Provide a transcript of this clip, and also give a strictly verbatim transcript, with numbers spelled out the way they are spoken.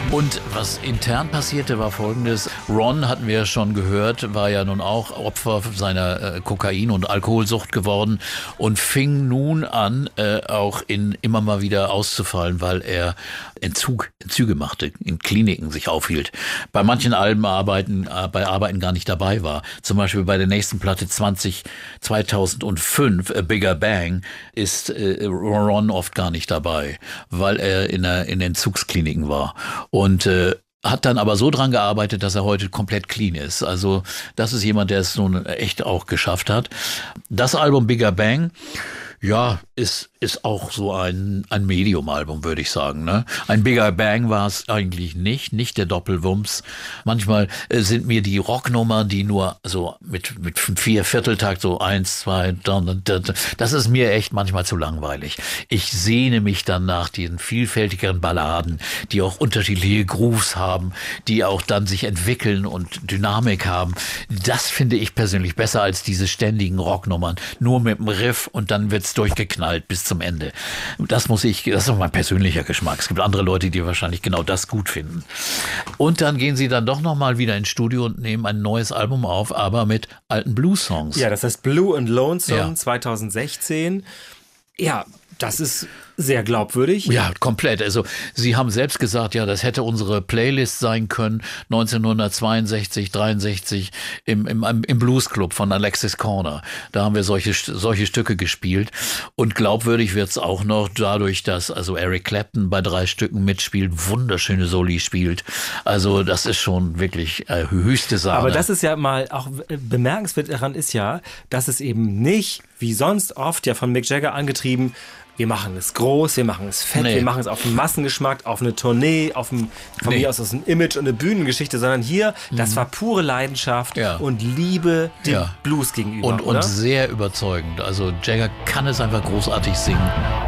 Und was intern passierte, war Folgendes. Ron, hatten wir ja schon gehört, war ja nun auch Opfer seiner äh, Kokain- und Alkoholsucht geworden und fing nun an, äh, auch in immer mal wieder auszufallen, weil er Entzug, Entzüge machte, in Kliniken sich aufhielt. Bei manchen Alben arbeiten, äh, bei Arbeiten gar nicht dabei war. Zum Beispiel bei der nächsten Platte zwanzig, zweitausendfünf, A Bigger Bang, ist äh, Ron oft gar nicht dabei, weil er in, der, in Entzugskliniken war. Und äh, hat dann aber so dran gearbeitet, dass er heute komplett clean ist. Also das ist jemand, der es nun echt auch geschafft hat. Das Album Bigger Bang, ja, ist ist auch so ein ein Medium-Album, würde ich sagen. Ne? Ein Bigger Bang war es eigentlich nicht, nicht der Doppelwumms. Manchmal äh, sind mir die Rocknummern, die nur so mit mit vier Vierteltakt so eins, zwei, dann, das ist mir echt manchmal zu langweilig. Ich sehne mich dann nach diesen vielfältigeren Balladen, die auch unterschiedliche Grooves haben, die auch dann sich entwickeln und Dynamik haben. Das finde ich persönlich besser als diese ständigen Rocknummern, nur mit dem Riff und dann wird's durchgeknallt bis zum Ende. Das muss ich, das ist mein persönlicher Geschmack. Es gibt andere Leute, die wahrscheinlich genau das gut finden. Und dann gehen sie dann doch nochmal wieder ins Studio und nehmen ein neues Album auf, aber mit alten Blues-Songs. Ja, das heißt Blue and Lonesome ja. zweitausendsechzehn. Ja, das ist sehr glaubwürdig. Ja, komplett. Also Sie haben selbst gesagt, ja, das hätte unsere Playlist sein können, neunzehnhundertzweiundsechzig, dreiundsechzig im, im, im Blues Club von Alexis Corner. Da haben wir solche, solche Stücke gespielt. Und glaubwürdig wird's auch noch dadurch, dass also Eric Clapton bei drei Stücken mitspielt, wunderschöne Soli spielt. Also das ist schon wirklich äh, höchste Sahne. Aber das ist ja mal auch bemerkenswert daran ist ja, dass es eben nicht, wie sonst oft ja von Mick Jagger angetrieben, wir machen es groß, wir machen es fett, nee. wir machen es auf einen Massengeschmack, auf eine Tournee, auf ein, von nee. mir aus, aus ein Image und eine Bühnengeschichte, sondern hier, mhm. das war pure Leidenschaft ja. und Liebe dem ja. Blues gegenüber. Und, oder? und sehr überzeugend. Also Jagger kann es einfach großartig singen.